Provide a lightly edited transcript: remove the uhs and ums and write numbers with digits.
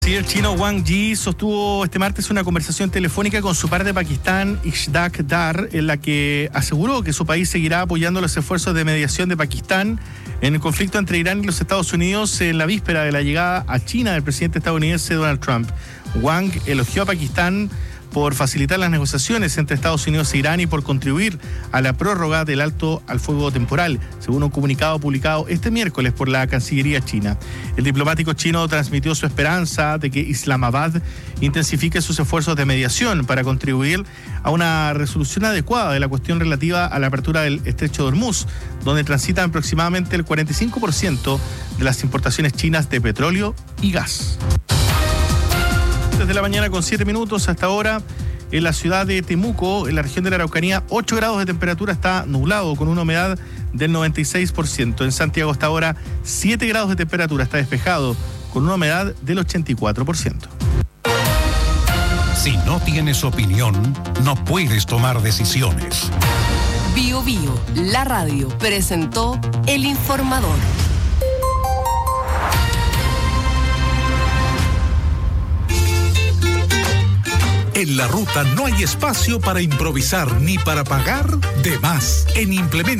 Sí, el chino Wang Yi sostuvo este martes una conversación telefónica con su par de Pakistán, Ishaq Dar, en la que aseguró que su país seguirá apoyando los esfuerzos de mediación de Pakistán en el conflicto entre Irán y los Estados Unidos en la víspera de la llegada a China del presidente estadounidense Donald Trump. Wang elogió a Pakistán por facilitar las negociaciones entre Estados Unidos e Irán y por contribuir a la prórroga del alto al fuego temporal, según un comunicado publicado este miércoles por la Cancillería china. El diplomático chino transmitió su esperanza de que Islamabad intensifique sus esfuerzos de mediación para contribuir a una resolución adecuada de la cuestión relativa a la apertura del estrecho de Hormuz, donde transitan aproximadamente el 45% de las importaciones chinas de petróleo y gas. Desde la mañana con 7 minutos hasta ahora, en la ciudad de Temuco, en la región de la Araucanía, 8 grados de temperatura, está nublado con una humedad del 96%. En Santiago hasta ahora 7 grados de temperatura, está despejado con una humedad del 84%. Si no tienes opinión, no puedes tomar decisiones. Bio Bio, la radio, presentó El Informador. En la ruta no hay espacio para improvisar ni para pagar de más. En Implementa